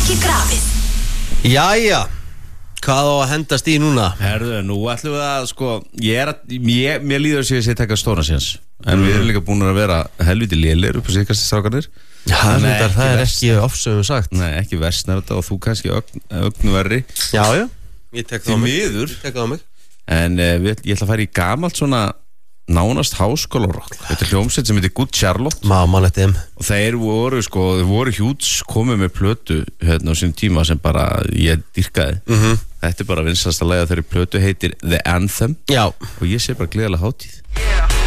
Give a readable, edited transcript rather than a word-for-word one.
Ekki grafið. Jæja, hvað á að hendast í núna? Herðu, nú ætlum við að sko mér líður að sé taka stóra séns. En við erum líka búin að vera helviti lélir upp á síðkast strákarnir. Já, það er ekki ofsögum sagt. Nei, ekki versnar þetta og þú kannski ögnuverri. Já, ég tek það á mig. Miður. Ég tek það á mig. En ég ætla að fara í gamalt svona nánast háskólarokk. Þetta er hljómsveit sem heitir Good Charlotte. Man eftir þeim. Og þeir voru hjúts komið með plötu hérna á sín tíma sem bara ég dýrkaði. Þetta er bara vinsælasta lagið þeirri plötu heitir The Anthem. Já. Og ég sé bara gleðilega hátíð.